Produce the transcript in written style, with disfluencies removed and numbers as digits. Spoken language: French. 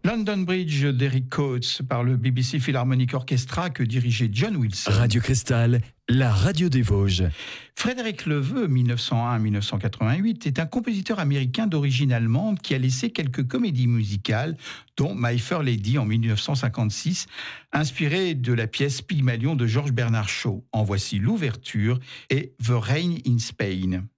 London Bridge d'Eric Coates par le BBC Philharmonic Orchestra que dirigeait John Wilson. Radio Cristal, la radio des Vosges. Frédéric Leveux, 1901-1988, est un compositeur américain d'origine allemande qui a laissé quelques comédies musicales, dont My Fair Lady en 1956, inspirée de la pièce Pygmalion de Georges Bernard Shaw. En voici l'ouverture et The Rain in Spain.